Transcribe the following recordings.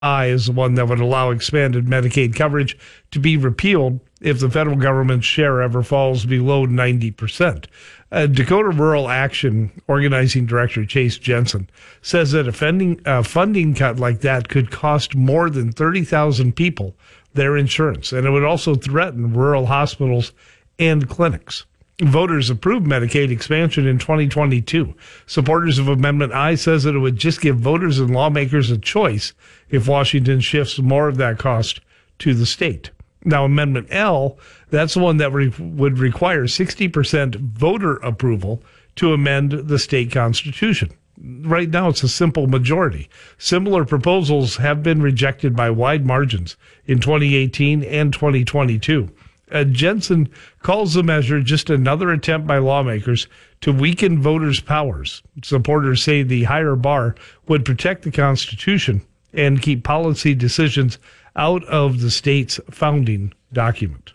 I is the one that would allow expanded Medicaid coverage to be repealed if the federal government's share ever falls below 90%. Dakota Rural Action Organizing Director Chase Jensen says that a funding cut like that could cost more than 30,000 people their insurance, and it would also threaten rural hospitals and clinics. Voters approved Medicaid expansion in 2022. Supporters of Amendment I says that it would just give voters and lawmakers a choice if Washington shifts more of that cost to the state. Now, Amendment L, that's the one that would require 60% voter approval to amend the state constitution. Right now, it's a simple majority. Similar proposals have been rejected by wide margins in 2018 and 2022. Jensen calls the measure just another attempt by lawmakers to weaken voters' powers. Supporters say the higher bar would protect the Constitution and keep policy decisions out of the state's founding document.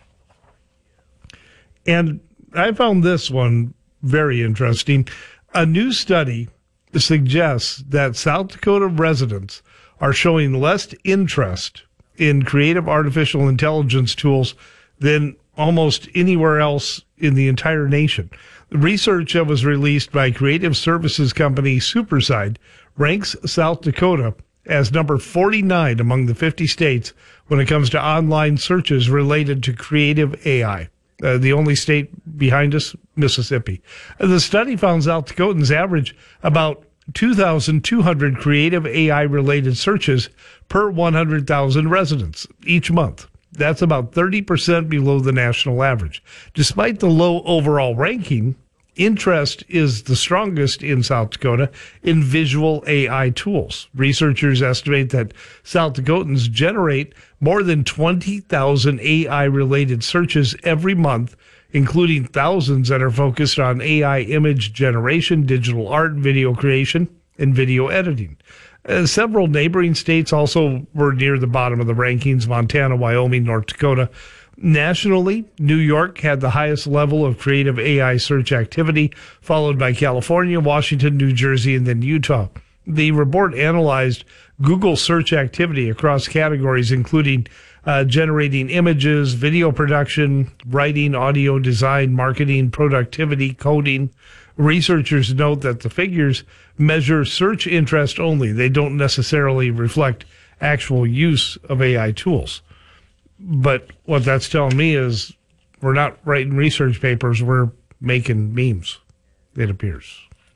And I found this one very interesting. A new study suggests that South Dakota residents are showing less interest in creative artificial intelligence tools than almost anywhere else in the entire nation. The research that was released by creative services company Superside ranks South Dakota as number 49 among the 50 states when it comes to online searches related to creative AI. The only state behind us, Mississippi. The study found South Dakotans average about 2,200 creative AI-related searches per 100,000 residents each month. That's about 30% below the national average. Despite the low overall ranking, interest is the strongest in South Dakota in visual AI tools. Researchers estimate that South Dakotans generate more than 20,000 AI-related searches every month, including thousands that are focused on AI image generation, digital art, video creation, and video editing. Several neighboring states also were near the bottom of the rankings: Montana, Wyoming, North Dakota. Nationally, New York had the highest level of creative AI search activity, followed by California, Washington, New Jersey, and then Utah. The report analyzed Google search activity across categories, including generating images, video production, writing, audio design, marketing, productivity, coding. Researchers note that the figures measure search interest only. They don't necessarily reflect actual use of AI tools. But what that's telling me is we're not writing research papers, we're making memes, it appears.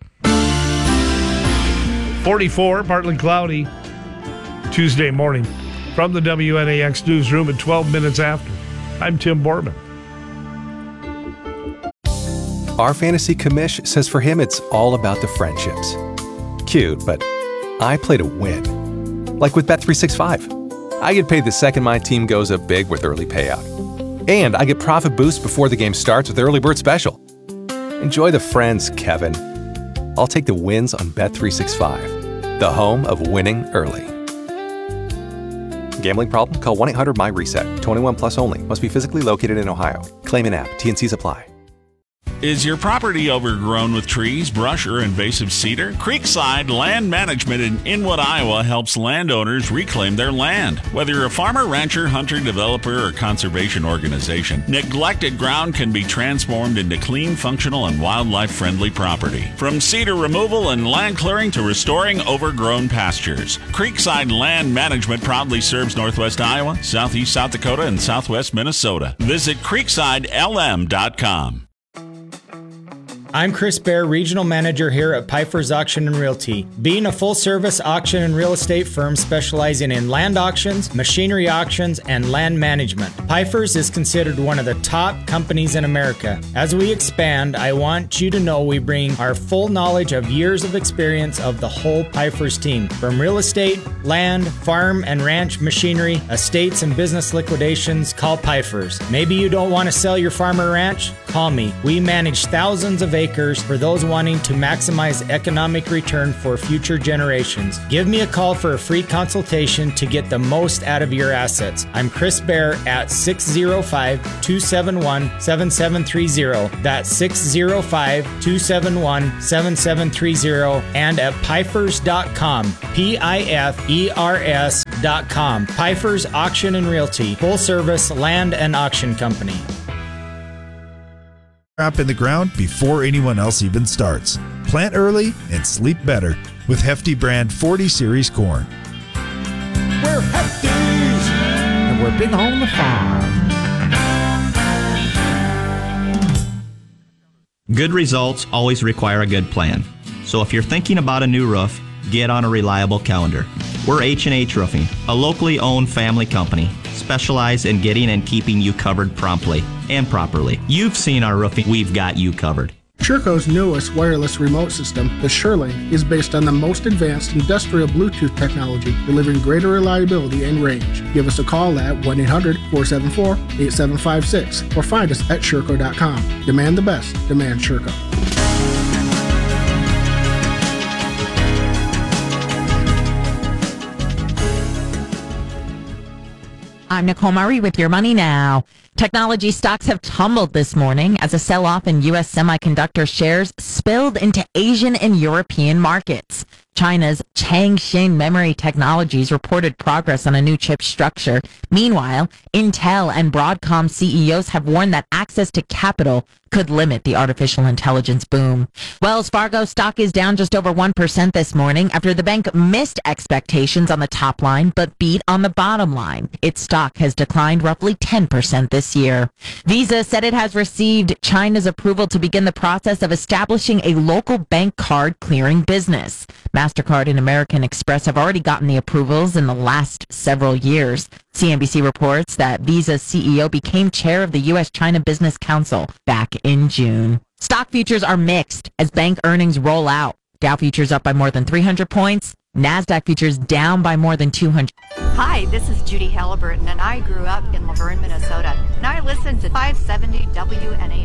44, partly cloudy, Tuesday morning. From the WNAX newsroom at 12 minutes after, I'm Tim Borman. Our fantasy commish says for him it's all about the friendships. Cute, but I play to win. Like with Bet365. I get paid the second my team goes up big with early payout. And I get profit boost before the game starts with Early Bird Special. Enjoy the friends, Kevin. I'll take the wins on Bet365, the home of winning early. Gambling problem? Call 1-800-MY-RESET. 21 plus only. Must be physically located in Ohio. Claim in app. T&Cs apply. Is your property overgrown with trees, brush, or invasive cedar? Creekside Land Management in Inwood, Iowa helps landowners reclaim their land. Whether you're a farmer, rancher, hunter, developer, or conservation organization, neglected ground can be transformed into clean, functional, and wildlife-friendly property. From cedar removal and land clearing to restoring overgrown pastures, Creekside Land Management proudly serves Northwest Iowa, Southeast South Dakota, and Southwest Minnesota. Visit creeksidelm.com. I'm Chris Baer, Regional Manager here at Pfeiffer's Auction and Realty. Being a full-service auction and real estate firm specializing in land auctions, machinery auctions, and land management, Pfeiffer's is considered one of the top companies in America. As we expand, I want you to know we bring our full knowledge of years of experience of the whole Pfeiffer's team. From real estate, land, farm and ranch machinery, estates and business liquidations, call Pfeiffer's. Maybe you don't want to sell your farm or ranch? call me. We manage thousands of acres for those wanting to maximize economic return for future generations. Give me a call for a free consultation to get the most out of your assets. I'm Chris Bear at 605-271-7730. That's 605-271-7730 and at Pifers.com. Pifers.com. Pifers Auction and Realty. Full service land and auction company. Crop in the ground before anyone else even starts. Plant early and sleep better with Hefty brand 40 series corn. We're Hefties, and we're big on the farm. Good results always require a good plan. So if you're thinking about a new roof, get on a reliable calendar. We're H&H Roofing, a locally owned family company, specialized in getting and keeping you covered promptly and properly. You've seen our roofing, we've got you covered. Sherco's newest wireless remote system, the SureLink, is based on the most advanced industrial Bluetooth technology, delivering greater reliability and range. Give us a call at 1-800-474-8756 or find us at Sherco.com. Demand the best. Demand Sherco. I'm Nicole Murray with Your Money Now. Technology stocks have tumbled this morning as a sell-off in U.S. semiconductor shares spilled into Asian and European markets. China's Changxin Memory Technologies reported progress on a new chip structure. Meanwhile, Intel and Broadcom CEOs have warned that access to capital could limit the artificial intelligence boom. Wells Fargo stock is down just over 1% this morning after the bank missed expectations on the top line but beat on the bottom line. Its stock has declined roughly 10% this year. Visa said it has received China's approval to begin the process of establishing a local bank card clearing business. MasterCard and American Express have already gotten the approvals in the last several years. CNBC reports that Visa's CEO became chair of the U.S.-China Business Council back in June. Stock futures are mixed as bank earnings roll out. Dow futures up by more than 300 points. NASDAQ futures down by more than 200. Hi, this is Judy Halliburton, and I grew up in Laverne, Minnesota. And I listen to 570 WNA.